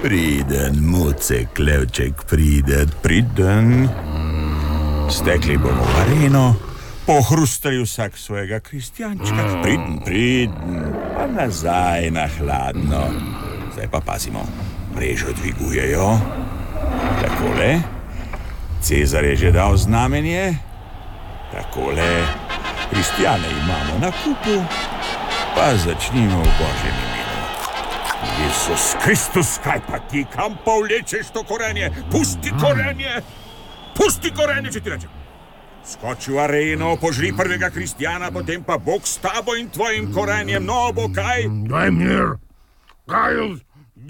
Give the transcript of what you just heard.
Priden, Mucek, Levček, priden. Stekli bomo v areno, pohrustali vsak svojega kristjančka. Priden, pa nazaj na hladno. Zdaj pa pazimo, mrežo dvigujejo. Takole, Cezar je že dal znamenje. Takole, kristjane imamo na kupu, pa začnimo v Božjem imenu. Jezus Kristus, kaj pa ti, kam povlečeš to korenje? Pusti korenje, če ti rečem. Skoči v areno, požri prvega kristjana, potem pa Bog s tabo in tvojim korenjem. No, bo kaj? Daj mir, Giles,